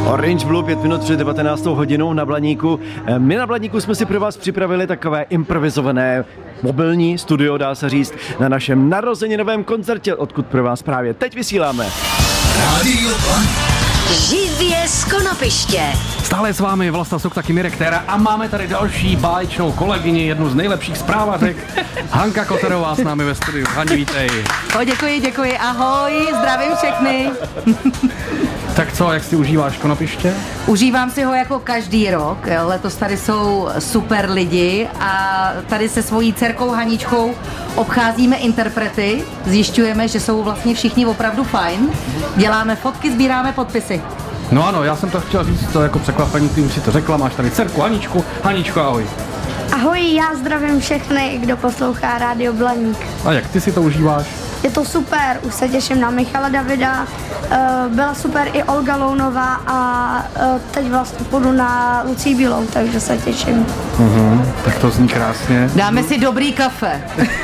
Orange Blue, 5 minut před 19. hodinou na Blaníku. My na Blaníku jsme si pro vás připravili takové improvizované mobilní studio, dá se říct, na našem narozeninovém koncertě, odkud pro vás právě teď vysíláme. Rádio Blaník. Živě z Konopiště. Stále s vámi Vlasta Sokta Kymirektera a máme tady další báječnou kolegyni, jednu z nejlepších zprávařek. Hanka Koterová s námi ve studiu. Hani, vítej. Děkuji, ahoj, zdravím všechny. Tak co, jak si užíváš Konopiště? Užívám si ho jako každý rok, letos tady jsou super lidi a tady se svojí dcerkou Haničkou obcházíme interprety, zjišťujeme, že jsou vlastně všichni opravdu fajn, děláme fotky, sbíráme podpisy. No ano, já jsem to chtěl říct, to jako překvapení, ty už si to řekla, máš tady dcerku Haničku. Haničko, ahoj. Ahoj, já zdravím všechny, kdo poslouchá Rádio Blaník. A jak ty si to užíváš? Je to super, už se těším na Michala Davida, byla super i Olga Lounová a teď vlastně půjdu na Lucii Bílou, takže se těším. Tak to zní krásně. Dáme si dobrý kafe.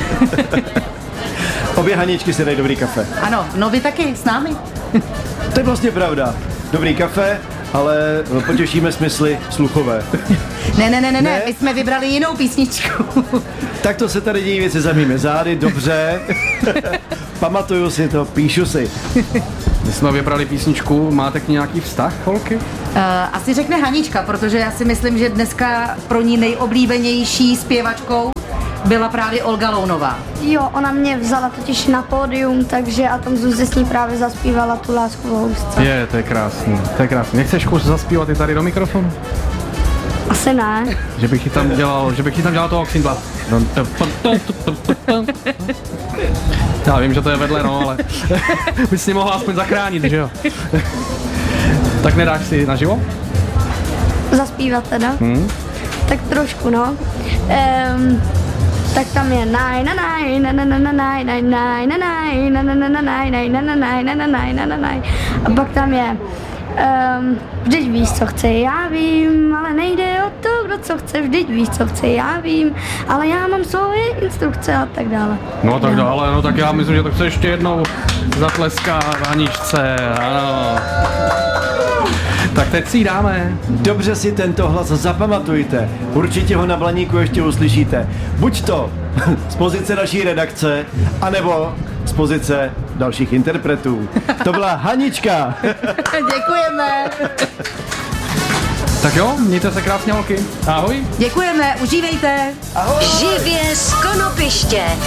Obě Haničky si dají dobrý kafe. Ano, no vy taky s námi. To je vlastně pravda. Dobrý kafe, ale potěšíme smysly sluchové. Ne, my jsme vybrali jinou písničku. Tak to se tady dějí věci za mými zády, dobře. Pamatuju si to, píšu si. My jsme vybrali písničku, máte k ní nějaký vztah, holky? Asi řekne Hanička, protože já si myslím, že dneska pro ní nejoblíbenější zpěvačkou byla právě Olga Lounová. Jo, ona mě vzala totiž na pódium, takže a tam Zuzi s ní právě zaspívala tu Lásku v housce. Je, to je krásný, to je krásný. Nechceš zaspívat i tady do mikrofonu? Asi ne. Že bych ti tam dělal toho Oxindla. Já vím, že to je vedle, no, ale bys si mohla aspoň zachránit, že jo? Tak nedáš si naživo? Zaspívat teda? Tak trošku, no. Tak tam je a pak tam je vždyť víš, co chce, já vím, ale nejde o to, kdo co chce, vždyť víš, co chce, já vím, ale já mám svoje instrukce a tak dále. No tak dále, no tak já myslím, že to chce ještě jednou zatleskat Haničce, ano. Tak teď si ji dáme. Dobře si tento hlas zapamatujte. Určitě ho na Blaníku ještě uslyšíte. Buď to z pozice naší redakce, anebo z pozice dalších interpretů. To byla Hanička. Děkujeme. Tak jo, mějte se krásně, holky. Ahoj. Děkujeme, užívejte. Živě z Konopiště.